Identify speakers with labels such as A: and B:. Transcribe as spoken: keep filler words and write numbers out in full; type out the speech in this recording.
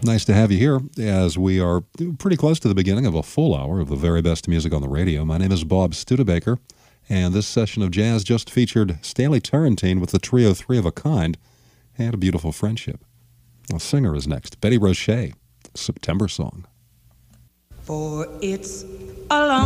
A: Nice to have you here as we are pretty close to the beginning of a full hour of the very best music on the radio. My name is Bob Studebaker, and this session of jazz just featured Stanley Turrentine with the trio Three of a Kind and A Beautiful Friendship. A singer is next, Betty Roche, September Song.
B: For it's a long